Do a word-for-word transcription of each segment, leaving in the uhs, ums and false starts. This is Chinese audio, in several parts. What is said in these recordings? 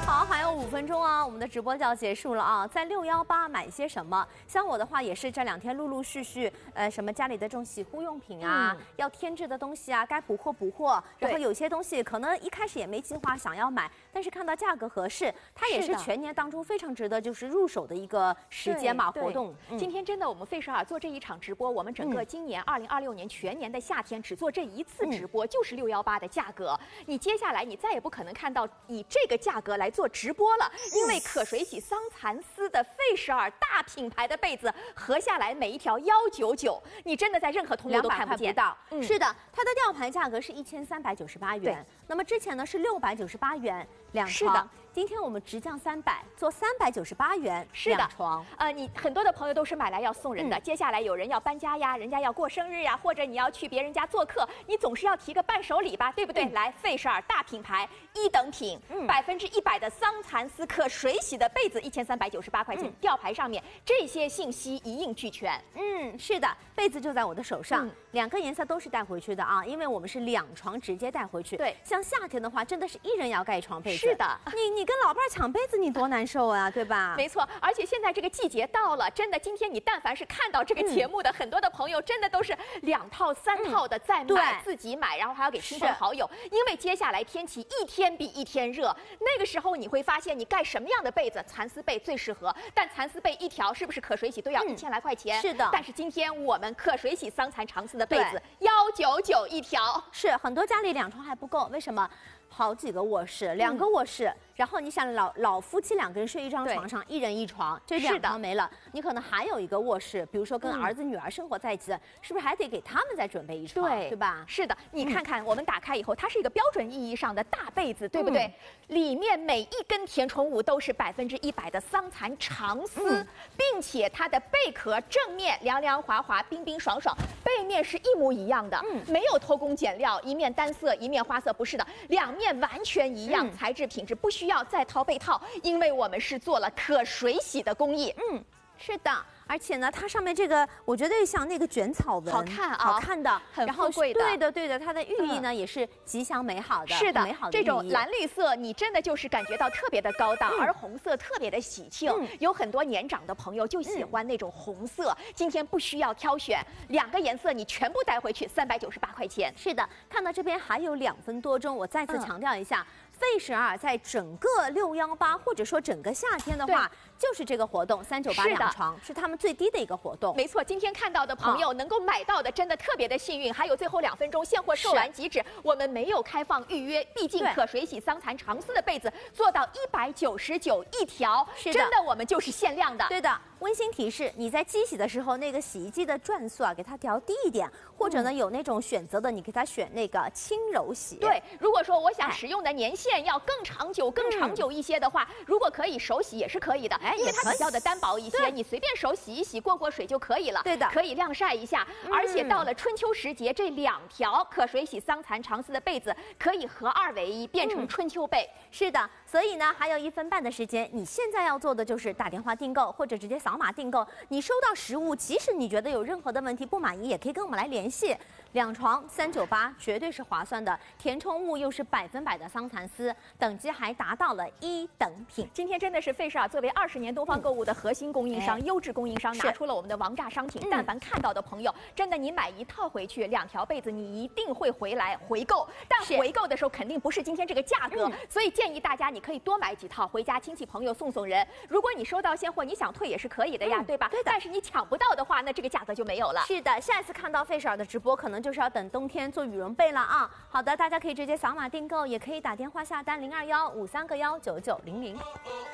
好，还有五分钟啊，我们的直播就要结束了啊。在六幺八买些什么？像我的话，也是这两天陆陆续续，呃，什么家里的这种洗护用品啊，嗯、要添置的东西啊，该补货补货。然后有些东西可能一开始也没计划想要买，但是看到价格合适，它也是全年当中非常值得就是入手的一个时间嘛活动。 嗯、今天真的我们费舍尔做这一场直播，我们整个今年二零二六年全年的夏天只做这一次直播，嗯、就是六幺八的价格。你接下来你再也不可能看到以这个价格来做直播了。因为可水洗桑蚕丝的费舍尔大品牌的被子合下来每一条幺九九，你真的在任何通路都看不见到。嗯、是的，它的吊牌价格是一千三百九十八元，那么之前呢是六百九十八元两床。是的。今天我们直降三百，做三百九十八元两床。 呃，你很多的朋友都是买来要送人的，嗯、接下来有人要搬家呀，人家要过生日呀，或者你要去别人家做客，你总是要提个伴手礼吧，对不对？嗯、来，费舍尔大品牌一等品，百分之一百的桑蚕丝可水洗的被子，一千三百九十八块钱，嗯、吊牌上面这些信息一应俱全。 嗯，是的，被子就在我的手上，嗯、两个颜色都是带回去的啊，因为我们是两床直接带回去。对，像夏天的话，真的是一人要盖一床被子。 是的， 你你。你跟老伴抢被子，你多难受啊，对吧？ 没错，而且现在这个季节到了，真的，今天你但凡是看到这个节目的，嗯、很多的朋友真的都是两套、三套的在买，嗯、自己买，然后还要给亲朋好友。因为接下来天气一天比一天热，那个时候你会发现，你盖什么样的被子，蚕丝被最适合。但蚕丝被一条是不是可水洗都要一千来块钱？ 是的。 但是今天我们可水洗桑蚕长丝的被子幺九九一条， 是很多家里两床还不够，为什么？好几个卧室，两个卧室，嗯、然后你想老老夫妻两个人睡一张床上，一人一床，这两床没了，你可能还有一个卧室，比如说跟儿子、嗯、女儿生活在一起的，是不是还得给他们再准备一床，对对吧？ 是的，你看看、嗯、我们打开以后，它是一个标准意义上的大被子，对不对？嗯、里面每一根填充物都是百分之一百的桑蚕长丝，嗯、并且它的贝壳正面凉凉滑滑、冰冰爽爽，背面是一模一样的，嗯、没有偷工减料，一面单色一面花色，不是的，两面。面完全一样，嗯、材质品质不需要再掏被套，因为我们是做了可水洗的工艺。 嗯，是的。而且呢，它上面这个我觉得像那个卷草纹， 好看啊， 好看的， 很富贵的。 对的，对的，它的寓意呢、嗯、也是吉祥美好的， 是的， 美好的这种蓝绿色，你真的就是感觉到特别的高档，嗯、而红色特别的喜庆。嗯、有很多年长的朋友就喜欢那种红色，嗯、今天不需要挑选，两个颜色你全部带回去，三百九十八块钱。 是的，看到这边还有两分多钟，我再次强调一下。嗯费舍尔在整个六幺八或者说整个夏天的话，就是这个活动三九八两床是他们最低的一个活动。 没错，今天看到的朋友能够买到的真的特别的幸运。还有最后两分钟现货售完即止，我们没有开放预约，毕竟可水洗桑蚕长丝的被子做到一百九十九一条，真的我们就是限量的。 对的，温馨提示，你在机洗的时候那个洗衣机的转速啊给它调低一点，或者呢有那种选择的，你给它选那个轻柔洗。 对，如果说我想使用的年限要更长久、更长久一些的话，如果可以手洗也是可以的，哎，因为它比较的单薄一些，你随便手洗一洗，过过水就可以了。对的，可以晾晒一下。而且到了春秋时节，这两条可水洗桑蚕长丝的被子可以合二为一，变成春秋被。 是的，所以呢还有一分半的时间，你现在要做的就是打电话订购，或者直接扫码订购。你收到实物，即使你觉得有任何的问题不满意，也可以跟我们来联系。两床三九八，绝对是划算的，填充物又是百分百的桑蚕丝。等级还达到了一等品。 今天真的是费舍尔作为二十年东方购物的核心供应商、嗯、优质供应商，拿出了我们的王炸商品。但凡看到的朋友，真的你买一套回去，两条被子你一定会回来回购。但回购的时候肯定不是今天这个价格，嗯、所以建议大家你可以多买几套回家，亲戚朋友送送人。如果你收到现货，你想退也是可以的呀，嗯、对吧？对的。但是你抢不到的话，那这个价格就没有了。 是的，下一次看到费舍尔的直播，可能就是要等冬天做羽绒被了啊。好的，大家可以直接扫码订购，也可以打电话下单零二幺五三个幺九九零零。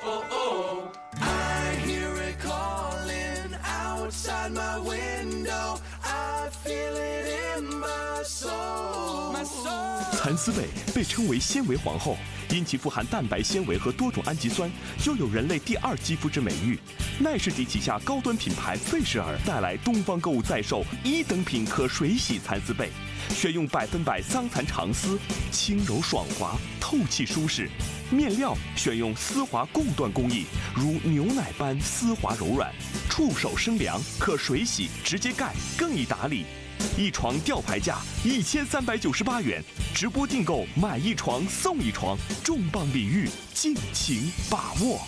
蚕丝被被称为纤维皇后，因其富含蛋白纤维和多种氨基酸，又有人类第二肌肤之美誉。奈士迪旗下高端品牌费舍尔带来东方购物在售一等品可水洗蚕丝被，选用百分百桑蚕长丝，轻柔爽滑，透气舒适。面料选用丝滑供缎工艺，如牛奶般丝滑柔软，触手生凉，可水洗直接盖，更易打理。 一床吊牌价一千三百九十八元，直播订购买一床送一床，重磅礼遇，尽情把握。